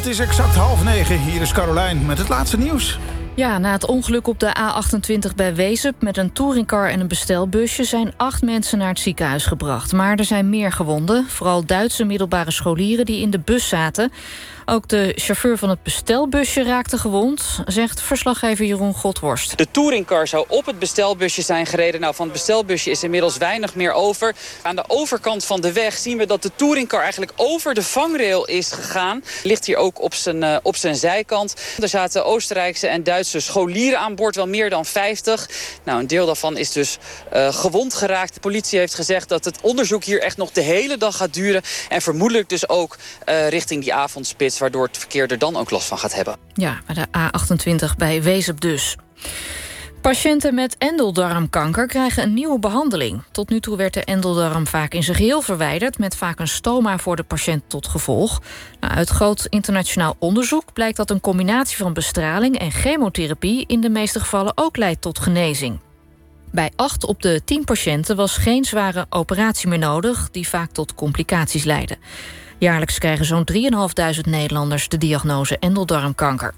Het is exact 8:30. Hier is Carolijn met het laatste nieuws. Ja, na het ongeluk op de A28 bij Wezep met een touringcar en een bestelbusje zijn 8 mensen naar het ziekenhuis gebracht. Maar er zijn meer gewonden, vooral Duitse middelbare scholieren die in de bus zaten. Ook de chauffeur van het bestelbusje raakte gewond, zegt verslaggever Jeroen Godhorst. De touringcar zou op het bestelbusje zijn gereden. Nou, van het bestelbusje is inmiddels weinig meer over. Aan de overkant van de weg zien we dat de touringcar eigenlijk over de vangrail is gegaan. Ligt hier ook op zijn zijkant. Er zaten Oostenrijkse en Duitse scholieren aan boord, wel meer dan 50. Nou, een deel daarvan is dus gewond geraakt. De politie heeft gezegd dat het onderzoek hier echt nog de hele dag gaat duren. En vermoedelijk dus ook richting die avondspits, waardoor het verkeer er dan ook last van gaat hebben. Ja, bij de A28 bij Wezep dus. Patiënten met endeldarmkanker krijgen een nieuwe behandeling. Tot nu toe werd de endeldarm vaak in zijn geheel verwijderd, met vaak een stoma voor de patiënt tot gevolg. Nou, uit groot internationaal onderzoek blijkt dat een combinatie van bestraling en chemotherapie in de meeste gevallen ook leidt tot genezing. Bij 8 op de 10 patiënten was geen zware operatie meer nodig, die vaak tot complicaties leiden. Jaarlijks krijgen zo'n 3.500 Nederlanders de diagnose endeldarmkanker.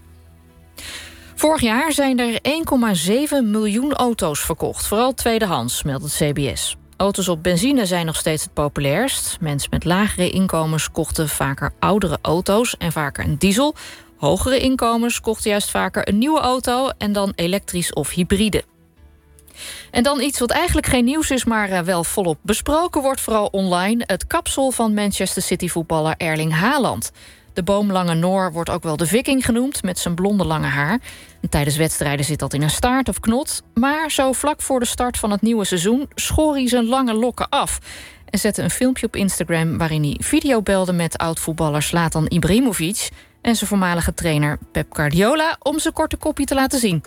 Vorig jaar zijn er 1,7 miljoen auto's verkocht, vooral tweedehands, meldt het CBS. Auto's op benzine zijn nog steeds het populairst. Mensen met lagere inkomens kochten vaker oudere auto's en vaker een diesel. Hogere inkomens kochten juist vaker een nieuwe auto en dan elektrisch of hybride. En dan iets wat eigenlijk geen nieuws is, maar wel volop besproken wordt, vooral online. Het kapsel van Manchester City-voetballer Erling Haaland. De boomlange Noor wordt ook wel de Viking genoemd, met zijn blonde lange haar. En tijdens wedstrijden zit dat in een staart of knot. Maar zo vlak voor de start van het nieuwe seizoen schoor hij zijn lange lokken af. En zette een filmpje op Instagram waarin hij videobelde met oud-voetballer Zlatan Ibrahimovic en zijn voormalige trainer Pep Guardiola om zijn korte koppie te laten zien.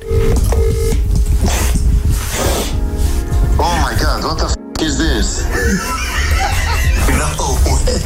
Oh my god, what the f*** is this? No way.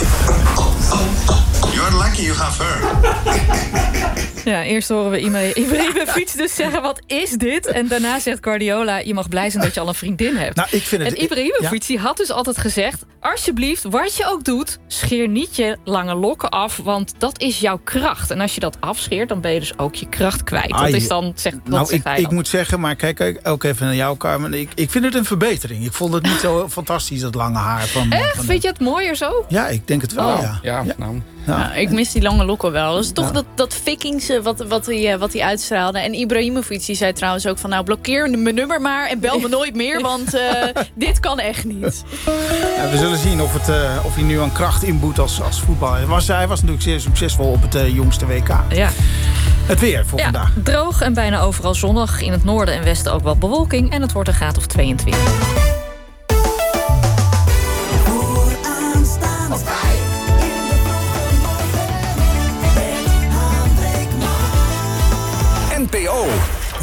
You're lucky you have her. Ja, eerst horen we Ibrahimovic dus zeggen, wat is dit? En daarna zegt Guardiola, je mag blij zijn dat je al een vriendin hebt. Nou, ik vind het, en Ibrahimovic die had dus altijd gezegd, alsjeblieft, wat je ook doet, scheer niet je lange lokken af, want dat is jouw kracht. En als je dat afscheert, dan ben je dus ook je kracht kwijt. Dat is dan, zegt hij dan. Ik moet zeggen, maar kijk ook even naar jou, Carmen. Ik vind het een verbetering. Ik vond het niet zo fantastisch, dat lange haar. Echt? Vind je het mooier zo? Ja, ik denk het wel, ja. Nou, ik mis die lange lokken wel. Dat is toch dat Vikingse wat hij uitstraalde. En Ibrahimovic die zei trouwens ook van, nou, blokkeer mijn nummer maar en bel me nooit meer, want dit kan echt niet. Ja, we zullen zien of hij nu aan kracht inboet als voetballer. Hij was natuurlijk zeer succesvol op het jongste WK. Ja. Het weer voor vandaag. Droog en bijna overal zonnig. In het noorden en westen ook wat bewolking. En het wordt een graad of 22.